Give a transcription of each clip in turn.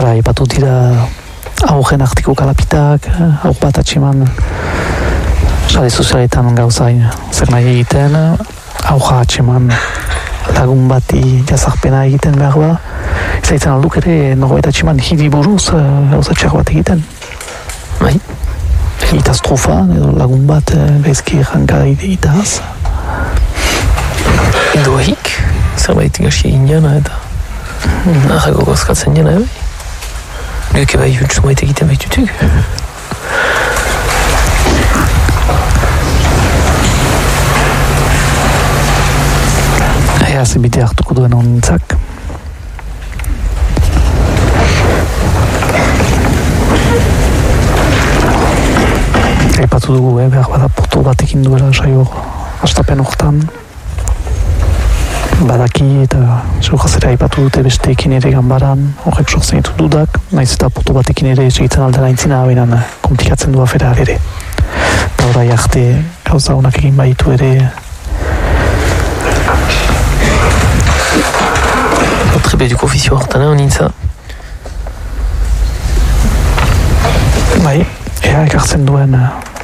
Ara, ipatu dira augen artiko kalapitak, auk bat atximan sare sozialetan gauzain zer nahi egiten, auja atximan lagun bati jazarpena egiten behar ba, izaitzen alduk ere norbait atximan hiri buruz gauza txar bat egiten. Bai. Katastrofa, edo lagun bat gaizki erranka itaz. Edoahik, zerbait igasi egin jana eta nahago gozkatzen jana, bai. Nuke bai huts moit egiten baitutuk. Ea zebite hartuko duen honintzak. Aipatu dugu, behar bada poto batekin duela saio astapen hortan. Badaki eta zehukazera aipatu dute besteekin ere ganbaran, horrek sortzen ditu dudak, naiz eta poto batekin ere segitzen aldera intzina, behinan komplikatzen du afera ere. Eta orai arte gauza honak egin baitu ere. Trebeduko ofizio hortan honintza. Bai, ea ekartzen duen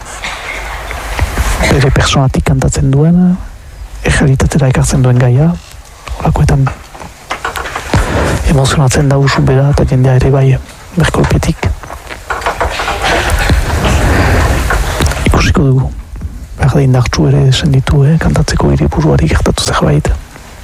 bere personatik kantatzen duen, errealitatera ekartzen duen gaia, horakoetan emozionatzen da usu bera eta jendea ere bai berkolpetik. Ikusiko dugu, behar da indartsu ere senditu, kantatzeko hiriburuari gertatu zerbait.